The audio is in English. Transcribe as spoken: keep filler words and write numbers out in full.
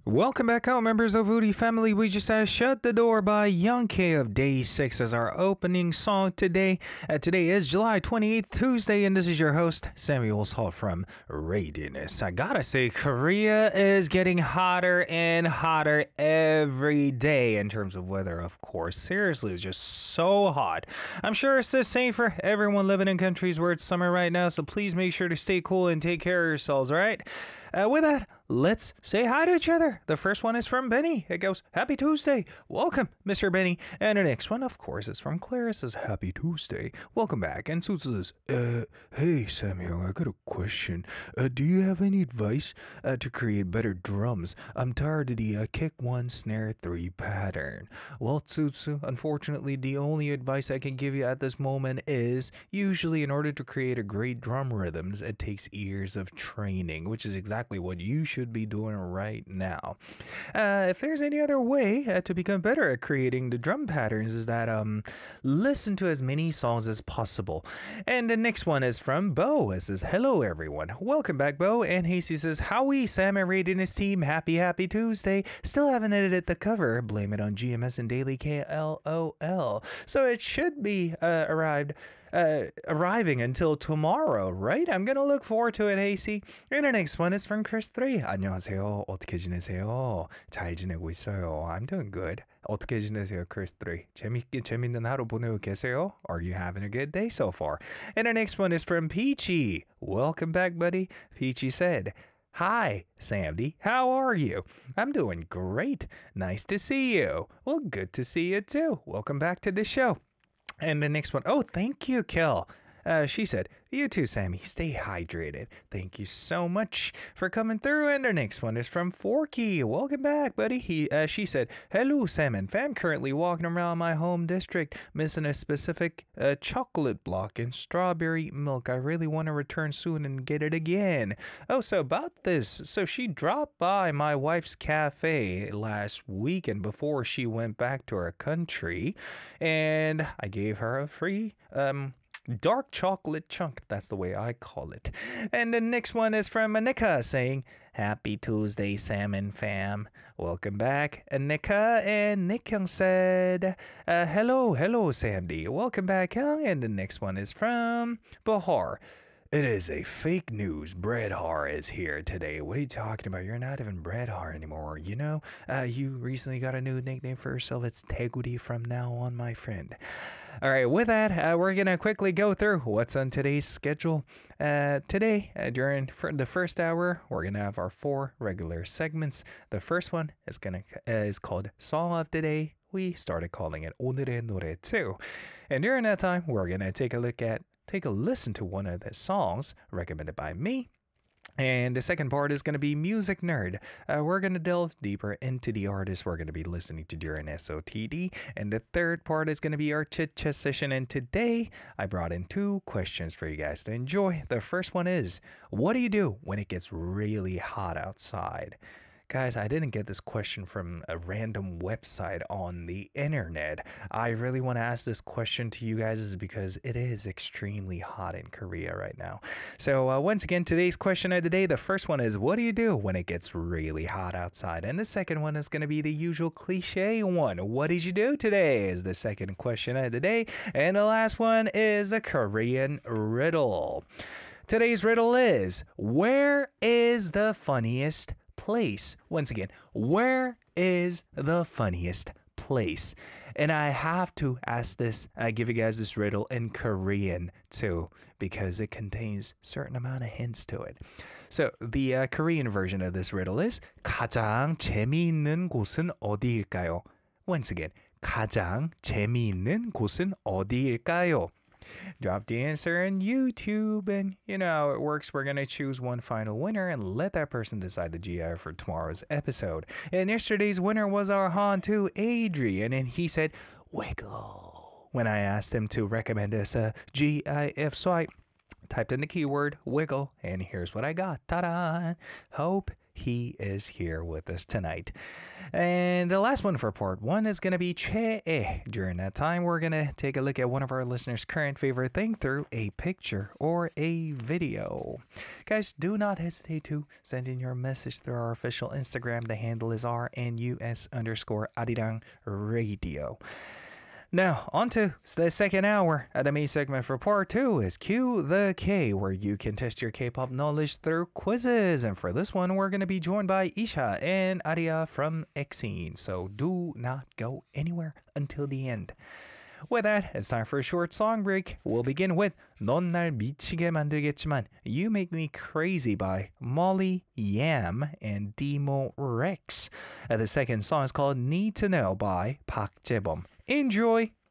Welcome back home, members of Woody Family. We just had Shut the Door by Young K of Day six as our opening song today. Uh, today is July twenty-eighth, Tuesday, and this is your host, Samuel Hall from Radiance. I gotta say, Korea is getting hotter and hotter every day in terms of weather, of course. Seriously, it's just so hot. I'm sure it's the same for everyone living in countries where it's summer right now, so please make sure to stay cool and take care of yourselves, all right? Uh, with that, let's say hi to each other. The first one is from Benny. It goes, Happy Tuesday. Welcome, Mister Benny. And the next one, of course, is from Claire. It says, Happy Tuesday. Welcome back. And Suits says, uh, hey, Samuel, I got a question. Uh, do you have any advice uh, to create better drums? I'm tired of the uh, kick one, snare three pattern. Well, Tsutsu, unfortunately, the only advice I can give you at this moment is usually in order to create a great drum rhythms, it takes years of training, which is exactly what you should be doing right now. Uh, if there's any other way uh, to become better at creating the drum patterns is that um, listen to as many songs as possible. And the next one is from Bo. It says, hello everyone. Welcome back, Bo. And Hasty says, Howie, Sam, and Raid and his team. Happy, happy Tuesday. Still haven't edited the cover. Blame it on G M S and Daily K L O L. So it should be uh, arrived Uh, arriving until tomorrow, right? I'm gonna look forward to it, Hasty. And the next one is from Chris three. 안녕하세요. 어떻게 지내세요? 잘 지내고 있어요. I'm doing good. 어떻게 지내세요, Chris three? 재밌게 재밌는 하루 보내고 계세요? Are you having a good day so far? And the next one is from Peachy. Welcome back, buddy. Peachy said, Hi, Sandy. How are you? I'm doing great. Nice to see you. Well, good to see you too. Welcome back to the show. And the next one, oh, thank you, Kel. Uh, she said, you too, Sammy. Stay hydrated. Thank you so much for coming through. And the next one is from Forky. Welcome back, buddy. He, uh, she said, hello, Sam and fam. Currently walking around my home district, missing a specific uh, chocolate block and strawberry milk. I really want to return soon and get it again. Oh, so about this. So she dropped by my wife's cafe last weekend before she went back to her country. And I gave her a free, um, dark chocolate chunk. That's the way I call it. And the next one is from Anika saying, Happy Tuesday, Sam and fam. Welcome back, Anika. And Nick Young said, uh, hello, hello, Sandy. Welcome back, Young. And the next one is from Bahar. It is a fake news. Bread Har is here today. What are you talking about? You're not even Bread Har anymore. You know, uh, you recently got a new nickname for yourself. It's Teguri from now on, my friend. All right, with that, uh, we're going to quickly go through what's on today's schedule. Uh, today, uh, during for the first hour, we're going to have our four regular segments. The first one is, gonna, uh, is called Song of the Day. We started calling it 오늘의 노래 too. And during that time, we're going to take a look at Take a listen to one of the songs recommended by me. And the second part is going to be Music Nerd. Uh, we're going to delve deeper into the artists we're going to be listening to during S O T D. And the third part is going to be our chit chat session. And today I brought in two questions for you guys to enjoy. The first one is, what do you do when it gets really hot outside? Guys, I didn't get this question from a random website on the internet. I really want to ask this question to you guys is because it is extremely hot in Korea right now. So uh, once again, today's question of the day, the first one is, what do you do when it gets really hot outside? And the second one is going to be the usual cliche one. What did you do today is the second question of the day. And the last one is a Korean riddle. Today's riddle is, where is the funniest place? Once again, where is the funniest place? And I have to ask this, I give you guys this riddle in Korean too, because it contains certain amount of hints to it. So the uh, Korean version of this riddle is 가장 재미있는 곳은 어디일까요? Once again, 가장 재미있는 곳은 어디일까요? Drop the answer in YouTube, and you know how it works. We're going to choose one final winner and let that person decide the G I F for tomorrow's episode. And yesterday's winner was our Hantu Adrian, and he said, Wiggle, when I asked him to recommend us a G I F. So I typed in the keyword Wiggle, and here's what I got. Ta-da! Hope he is here with us tonight. And the last one for part one is going to be Che. During that time, we're going to take a look at one of our listeners' current favorite thing through a picture or a video. Guys, do not hesitate to send in your message through our official Instagram. The handle is R N U S underscore Arirang Radio. Now, on to the second hour. At the main segment for part two is Q the K, where you can test your K-pop knowledge through quizzes. And for this one, we're going to be joined by Isha and Arya from Exene. So do not go anywhere until the end. With that, it's time for a short song break. We'll begin with 넌 날 미치게 만들겠지만 You Make Me Crazy by Molly Yam and Demo Rex. Uh, the second song is called Need to Know by Park Jae-bom. Enjoy!